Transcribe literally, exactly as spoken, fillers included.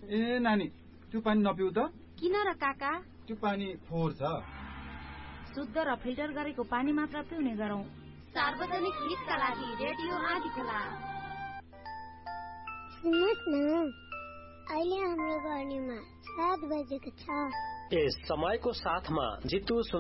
ए नानी, त्यो पानी नपिउ त। किन र काका? त्यो पानी फोहोर छ। शुद्ध र फिल्टर गरेको पानी मात्र पिउने गरौँ। सार्वजनिक हितका लागि रेडियो आदिखोला। सुन्नुहोस् न, अहिले हाम्रो गर्नीमा सात बजेको छ। यस समयको साथमा जितु